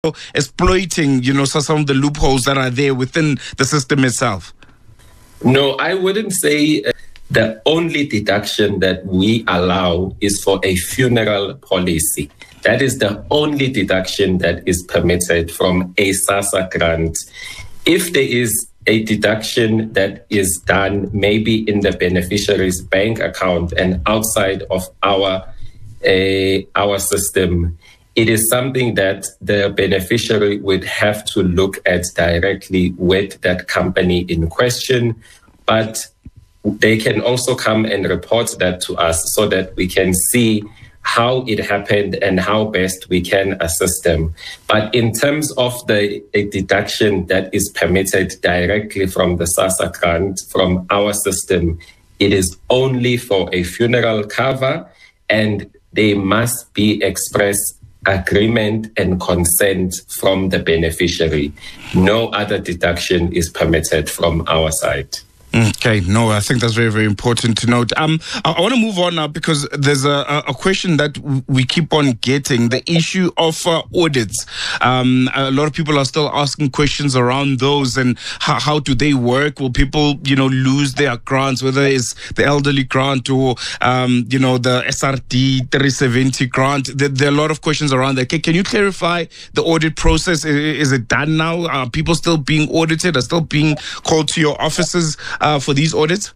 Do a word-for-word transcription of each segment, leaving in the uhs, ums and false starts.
exploiting, you know, so some of the loopholes that are there within the system itself? No, I wouldn't say uh, the only deduction that we allow is for a funeral policy. That is the only deduction that is permitted from a SASSA grant. If there is a deduction that is done maybe in the beneficiary's bank account and outside of our uh, our system, it is something that the beneficiary would have to look at directly with that company in question. But they can also come and report that to us so that we can see how it happened and how best we can assist them. But in terms of the a deduction that is permitted directly from the SASSA grant, from our system, it is only for a funeral cover, and there must be express agreement and consent from the beneficiary. No other deduction is permitted from our side. Okay, no, I think that's very, very important to note. Um, I, I want to move on now because there's a, a question that w- we keep on getting, the issue of uh, audits. Um, a lot of people are still asking questions around those and how, how do they work? Will people, you know, lose their grants, whether it's the elderly grant or, um, you know, the S R D three seventy grant? There, there are a lot of questions around that. Can, can you clarify the audit process? Is, is it done now? Are people still being audited? Are still being called to your offices Uh, for these audits?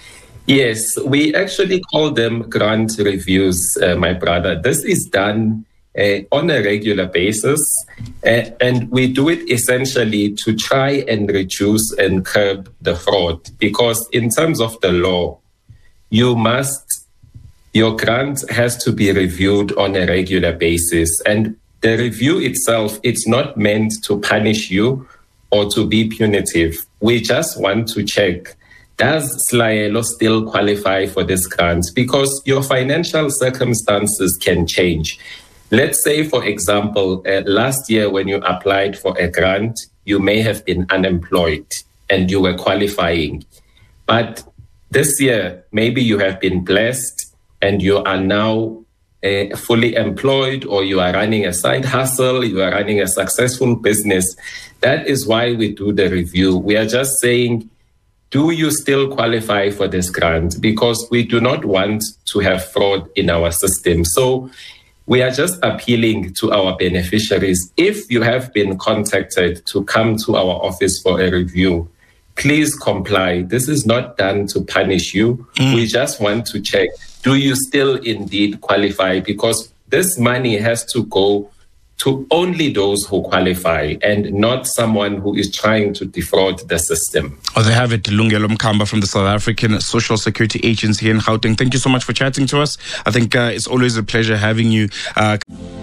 Yes, we actually call them grant reviews, uh, my brother. This is done uh, on a regular basis, uh, and we do it essentially to try and reduce and curb the fraud. Because in terms of the law, you must, your grant has to be reviewed on a regular basis. And the review itself, it's not meant to punish you or to be punitive. We just want to check, does Slaelo still qualify for this grant? Because your financial circumstances can change. Let's say, for example, uh, last year when you applied for a grant, you may have been unemployed and you were qualifying. But this year, maybe you have been blessed and you are now uh, fully employed, or you are running a side hustle, you are running a successful business. That is why we do the review. We are just saying, do you still qualify for this grant? Because we do not want to have fraud in our system. So we are just appealing to our beneficiaries. If you have been contacted to come to our office for a review, please comply. This is not done to punish you. Mm. We just want to check, do you still indeed qualify? Because this money has to go to only those who qualify and not someone who is trying to defraud the system. Oh, they have it. Lungelo Mkamba from the South African Social Security Agency in Gauteng. Thank you so much for chatting to us. I think uh, it's always a pleasure having you. Uh,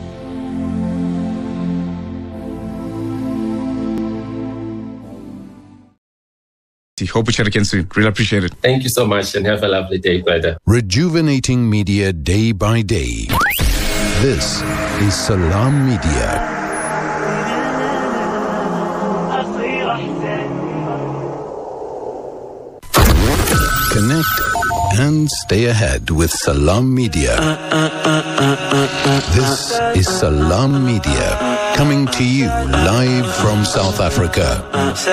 Hope we chat again soon. Really appreciate it. Thank you so much and have a lovely day, brother. Rejuvenating media day by day. This is Salam Media. Connect and stay ahead with Salam Media. This is Salam Media, coming to you live from South Africa.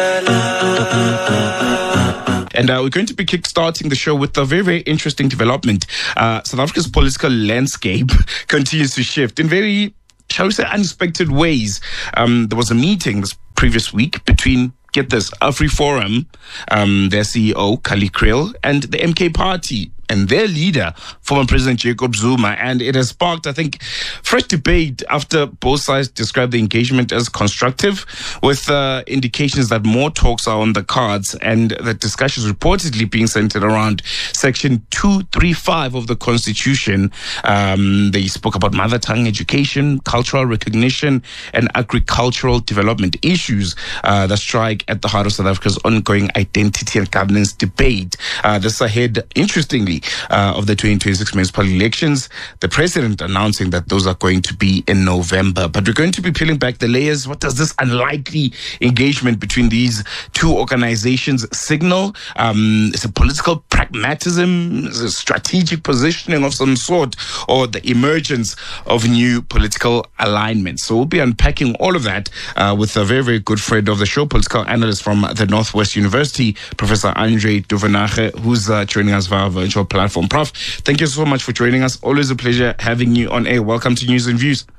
And uh, we're going to be kickstarting the show with a very, very interesting development. Uh, South Africa's political landscape continues to shift in very, shall we say, unexpected ways. Um, there was a meeting this previous week between, get this, AfriForum, um, their C E O, Kali Kriel, and the M K Party and their leader, former President Jacob Zuma. And it has sparked, I think, fresh debate after both sides described the engagement as constructive, with uh, indications that more talks are on the cards, and that discussions reportedly being centered around Section two thirty-five of the Constitution. Um, they spoke about mother tongue education, cultural recognition, and agricultural development issues uh, that strike at the heart of South Africa's ongoing identity and governance debate. Uh, this ahead, interestingly, Uh, of the twenty twenty-six municipal elections, the president announcing that those are going to be in November. But we're going to be peeling back the layers. What does this unlikely engagement between these two organizations signal? Um, it's a political practice pragmatism, a strategic positioning of some sort, or the emergence of new political alignments? So we'll be unpacking all of that uh, with a very, very good friend of the show, political analyst from the Northwest University, Professor Andre Duvenhage, who's uh, joining us via our virtual platform. Prof, thank you so much for joining us. Always a pleasure having you on air. Welcome to News and Views.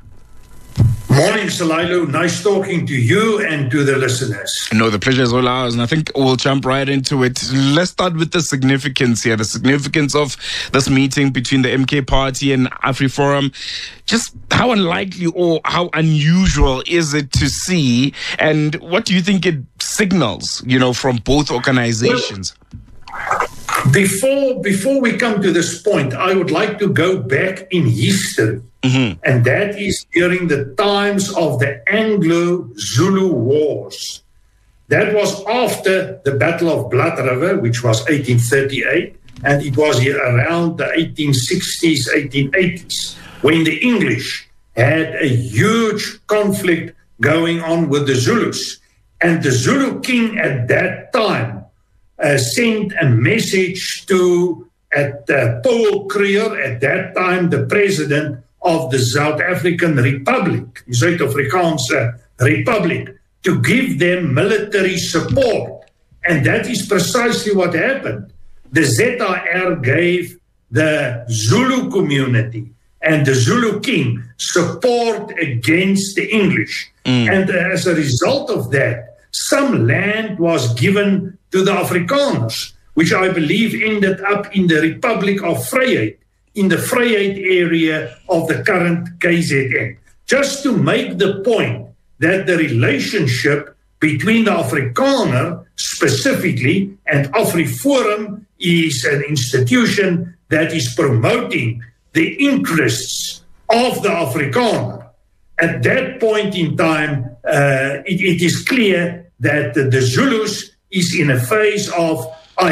Morning, Salailu. Nice talking to you and to the listeners. No, the pleasure is all ours, and I think we'll jump right into it. Let's start with the significance here, the significance of this meeting between the M K Party and AfriForum. Just how unlikely or how unusual is it to see, and what do you think it signals, you know, from both organizations? Well, before, before we come to this point, I would like to go back in history. Mm-hmm. And that is during the times of the Anglo-Zulu Wars. That was after the Battle of Blood River, which was eighteen thirty-eight, and it was around the eighteen sixties, eighteen eighties, when the English had a huge conflict going on with the Zulus. And the Zulu king at that time uh, sent a message to at uh, Paul Kruger, at that time the president of the South African Republic, the Suid-Afrikaanse Republic, to give them military support. And that is precisely what happened. The Z A R gave the Zulu community and the Zulu king support against the English. Mm. And as a result of that, some land was given to the Afrikaners, which I believe ended up in the Republic of Vryheid, in the Vryheid area of the current K Z N. Just to make the point that the relationship between the Afrikaner specifically and AfriForum is an institution that is promoting the interests of the Afrikaner. At that point in time, uh, it, it is clear that the, the Zulus is in a phase of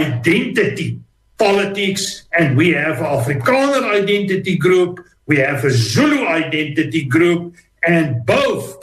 identity politics, and we have an Afrikaner identity group, we have a Zulu identity group, and both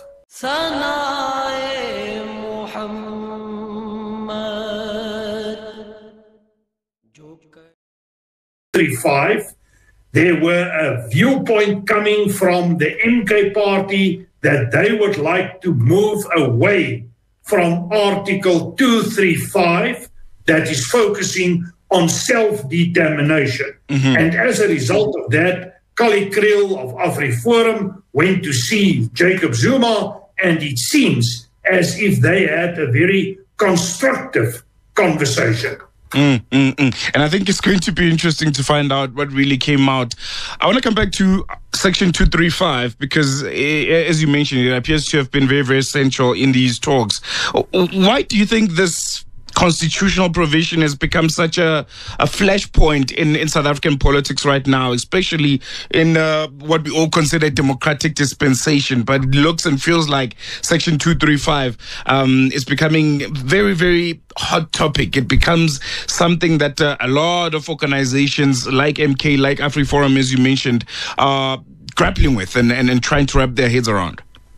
thirty-five, there were a viewpoint coming from the M K Party that they would like to move away from Article two thirty-five, that is focusing on self-determination. Mm-hmm. And as a result of that, Kali Kriel of AfriForum went to see Jacob Zuma, and it seems as if they had a very constructive conversation. Mm, mm, mm. And I think it's going to be interesting to find out what really came out. I want to come back to Section two thirty-five because, as you mentioned, it appears to have been very, very central in these talks. Why do you think this constitutional provision has become such a, a flashpoint in, in South African politics right now, especially in uh, what we all consider democratic dispensation? But it looks and feels like Section two thirty-five um, is becoming very, very hot topic. It becomes something that uh, a lot of organizations like M K, like AfriForum, as you mentioned, are grappling with and, and, and trying to wrap their heads around.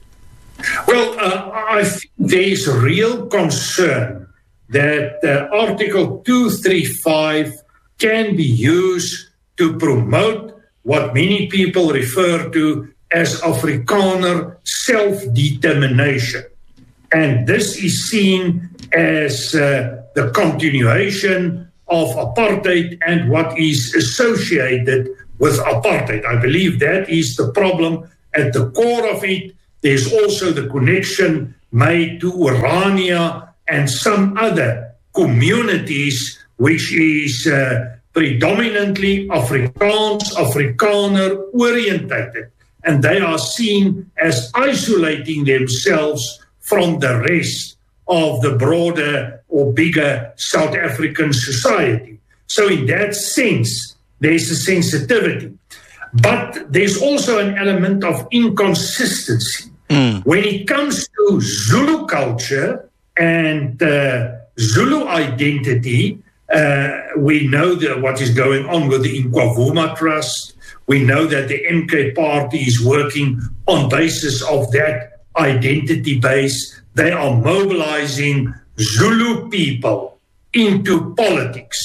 Well, uh, I think there is real concern that uh, Article two thirty-five can be used to promote what many people refer to as Afrikaner self-determination. And this is seen as uh, the continuation of apartheid and what is associated with apartheid. I believe that is the problem at the core of it. There's also the connection made to Orania and some other communities, which is uh, predominantly Afrikaans, Afrikaner orientated. And they are seen as isolating themselves from the rest of the broader or bigger South African society. So in that sense, there's a sensitivity. But there's also an element of inconsistency. Mm. When it comes to Zulu culture and uh, Zulu identity, uh, we know that what is going on with the Nkwavuma Trust. We know that the M K Party is working on basis of that identity base. They are mobilizing Zulu people into politics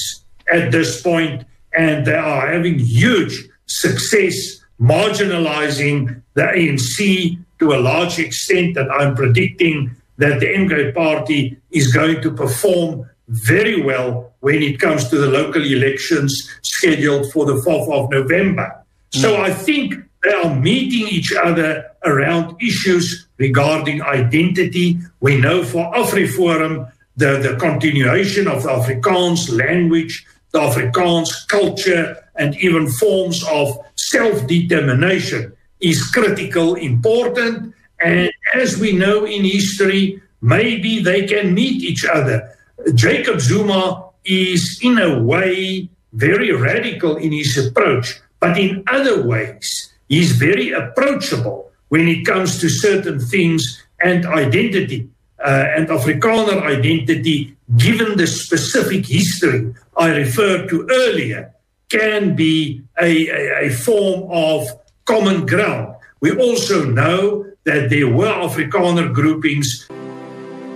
at this point, and they are having huge success marginalizing the A N C to a large extent, that I'm predicting that the M K party is going to perform very well when it comes to the local elections scheduled for the fourth of November. Mm. So I think they are meeting each other around issues regarding identity. We know for AfriForum, the, the continuation of the Afrikaans language, the Afrikaans culture, and even forms of self-determination is critical, important. And as we know in history, maybe they can meet each other. Jacob Zuma is, in a way, very radical in his approach, but in other ways, he's very approachable when it comes to certain things and identity, uh, and Afrikaner identity, given the specific history I referred to earlier, can be a, a, a form of common ground. We also know that there were Afrikaner groupings